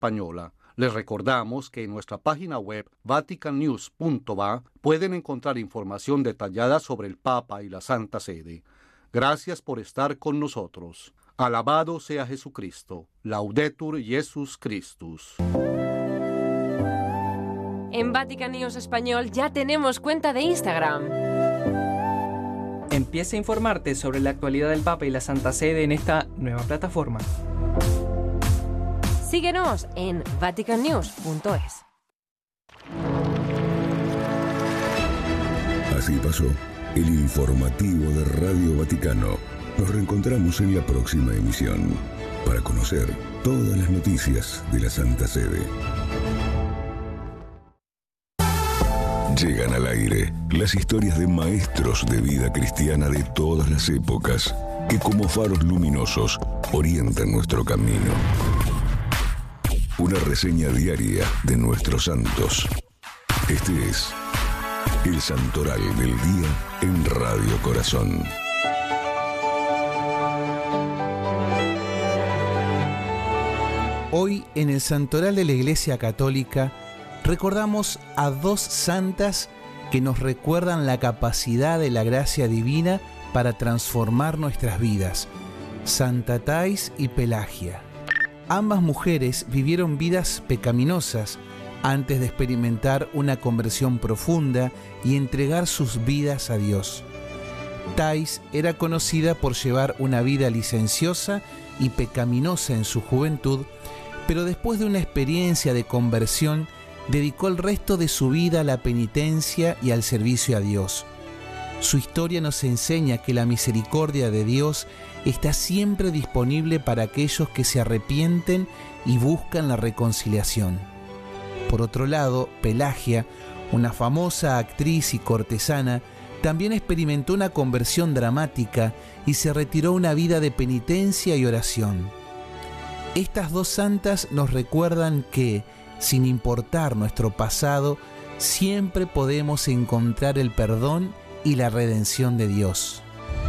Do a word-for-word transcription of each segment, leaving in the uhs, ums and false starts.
española. Les recordamos que en nuestra página web vatican news punto va pueden encontrar información detallada sobre el Papa y la Santa Sede. Gracias por estar con nosotros. Alabado sea Jesucristo. Laudetur Jesus Christus. En Vatican News Español ya tenemos cuenta de Instagram. Empieza a informarte sobre la actualidad del Papa y la Santa Sede en esta nueva plataforma. Síguenos en vatican news punto es. Así pasó el informativo de Radio Vaticano. Nos reencontramos en la próxima emisión para conocer todas las noticias de la Santa Sede. Llegan al aire las historias de maestros de vida cristiana de todas las épocas que como faros luminosos orientan nuestro camino. Una reseña diaria de nuestros santos. Este es el Santoral del Día en Radio Corazón. Hoy en el Santoral de la Iglesia Católica recordamos a dos santas que nos recuerdan la capacidad de la gracia divina para transformar nuestras vidas, Santa Thais y Pelagia. Ambas mujeres vivieron vidas pecaminosas antes de experimentar una conversión profunda y entregar sus vidas a Dios. Thais era conocida por llevar una vida licenciosa y pecaminosa en su juventud, pero después de una experiencia de conversión, dedicó el resto de su vida a la penitencia y al servicio a Dios. Su historia nos enseña que la misericordia de Dios está siempre disponible para aquellos que se arrepienten y buscan la reconciliación. Por otro lado, Pelagia, una famosa actriz y cortesana, también experimentó una conversión dramática y se retiró a una vida de penitencia y oración. Estas dos santas nos recuerdan que, sin importar nuestro pasado, siempre podemos encontrar el perdón y la redención de Dios.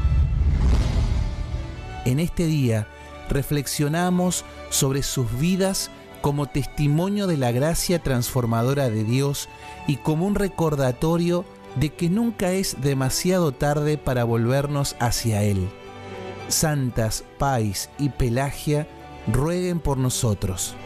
En este día reflexionamos sobre sus vidas como testimonio de la gracia transformadora de Dios y como un recordatorio de que nunca es demasiado tarde para volvernos hacia Él. Santas Thais y Pelagia, rueguen por nosotros.